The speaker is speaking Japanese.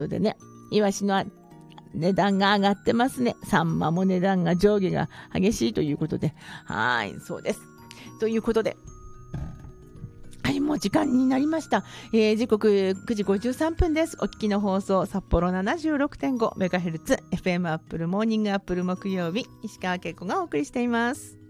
でね、イワシの値段が上がってますね。サンマも値段が上下が激しいということで。はい、そうです。ということで、はい、もう時間になりました。時刻9時53分です。お聞きの放送、札幌 76.5MHz、FM アップルモーニングアップル木曜日、石川恵子がお送りしています。